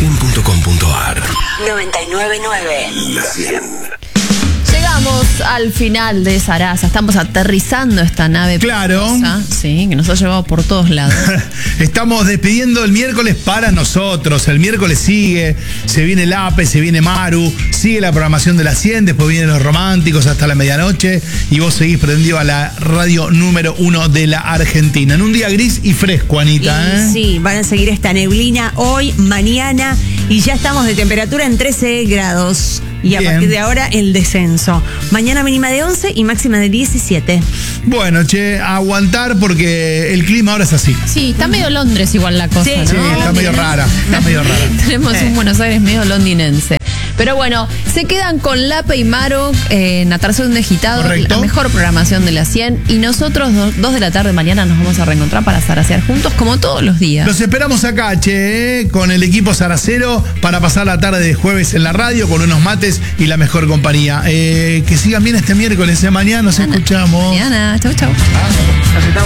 la100.com.ar. 99.9. La 100. Llegamos al final de Sarasa. Estamos aterrizando esta nave. Claro. Preciosa, sí, que nos ha llevado por todos lados. Estamos despidiendo el miércoles para nosotros. El miércoles sigue, se viene el APE, se viene Maru, sigue la programación de la 100, después vienen los románticos hasta la medianoche y vos seguís prendido a la radio número 1 de la Argentina. En un día gris y fresco, Anita. Sí, van a seguir esta neblina hoy, mañana y ya estamos de temperatura en 13 grados. Y a Bien. partir de ahora el descenso. Mañana mínima de 11 y máxima de 17. Bueno, che, a aguantar porque el clima ahora es así. Sí, está medio Londres igual la cosa, Sí, ¿no? Sí, está medio rara, está medio rara. Tenemos un Buenos Aires medio londinense. Pero bueno, se quedan con Lape y Maru en Atarse un Agitado, Correcto. la mejor programación de la 100. Y nosotros, 2 de la tarde mañana, nos vamos a reencontrar para zarasear juntos, como todos los días. Los esperamos acá, che, con el equipo zaracero para pasar la tarde de jueves en la radio con unos mates y la mejor compañía. Que sigan bien este miércoles, mañana nos escuchamos. Mañana, chau, chau.